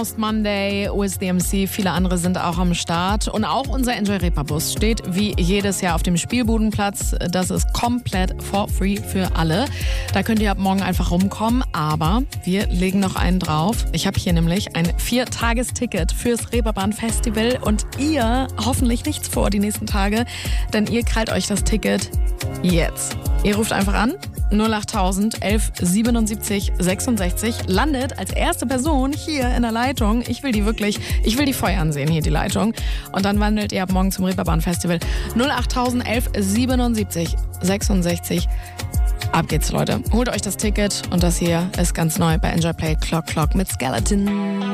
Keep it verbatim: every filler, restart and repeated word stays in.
Most Monday, U S D M C, viele andere sind auch am Start. Und auch unser Enjoy Reeperbus steht wie jedes Jahr auf dem Spielbudenplatz. Das ist komplett for free für alle. Da könnt ihr ab morgen einfach rumkommen, aber wir legen noch einen drauf. Ich habe hier nämlich ein Vier-Tages-Ticket fürs Reeperbahn-Festival und ihr hoffentlich nichts vor die nächsten Tage, denn ihr krallt euch das Ticket jetzt. Ihr ruft einfach an, null achttausend elf siebenundsiebzig sechsundsechzig, landet als erste Person hier in der Leitung. Ich will die wirklich, ich will die feuern sehen hier, die Leitung. Und dann wandelt ihr ab morgen zum Reeperbahn-Festival. null achttausend elf siebenundsiebzig sechsundsechzig. Ab geht's, Leute. Holt euch das Ticket und das hier ist ganz neu bei Enjoy Play Clock Clock mit Skeleton.